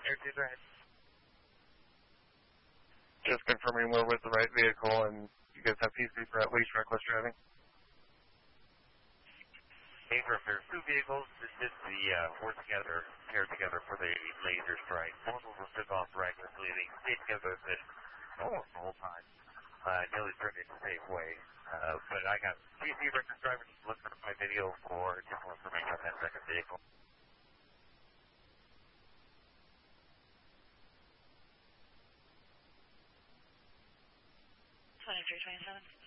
Air 2 drive. Just confirming we're with the right vehicle and you guys have PC for at least reckless driving. Favor, if there's two vehicles, this is the paired together for the laser strike. Both of them took off recklessly. They stayed together almost the whole time. Nearly turned it the same way. But I got PC reckless driving. Look for my video for additional information on that second vehicle. 2327.